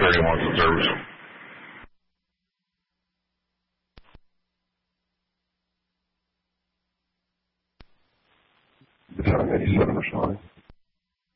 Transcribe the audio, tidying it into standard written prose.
7:30 wants the service. It's on 87 or something.